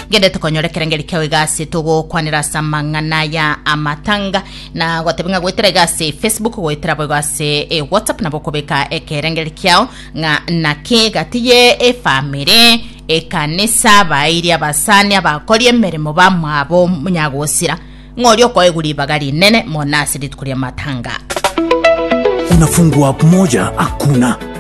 gende tukonyorekera ngeri kyawe gasi tugo kwanira samangana ya amatanga na gwatebinga gwetera gasi Facebook gwetera gasi WhatsApp na bokobeka ekerengeri kyao nga nake gatiye family ekanisa bairi abasani abakori emeremo bamwabo munyagosira ng'olyo kwa eguli bagari nene monasi litukulia matanga. Unafungua moja hakuna